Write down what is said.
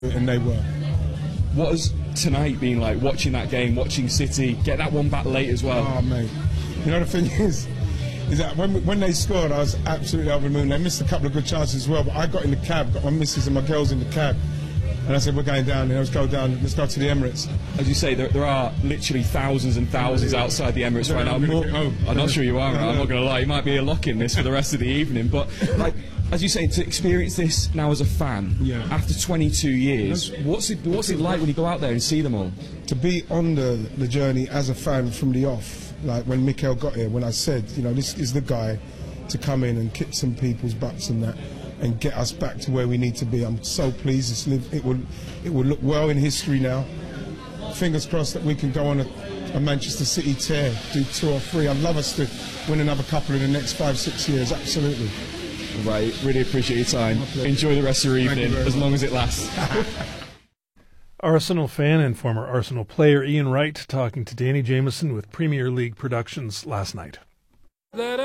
and they were. What has tonight been like, watching that game, watching City get that one back late as well? Oh, mate. You know, the thing is that when they scored, I was absolutely over the moon. They missed a couple of good chances as well, but I got in the cab, got my missus and my girls in the cab, and I said, we're going down, let's go down, let's go to the Emirates. As you say, there are literally thousands and thousands outside the Emirates right now. I'm not sure you are, I'm not going to lie, you might be a lock in this for the rest of the evening, but like, as you say, to experience this now as a fan, after 22 years, what's it like when you go out there and see them all? To be on the journey as a fan from the off, like when Mikel got here, when I said, you know, this is the guy to come in and kick some people's butts and that, and get us back to where we need to be. I'm so pleased. It will look well in history now. Fingers crossed that we can go on a Manchester City tear, do 2 or 3. I'd love us to win another couple in the next 5-6 years, absolutely. Right, really appreciate your time. Enjoy the rest of your evening, as long as it lasts. Arsenal fan and former Arsenal player Ian Wright talking to Danny Jameson with Premier League Productions last night.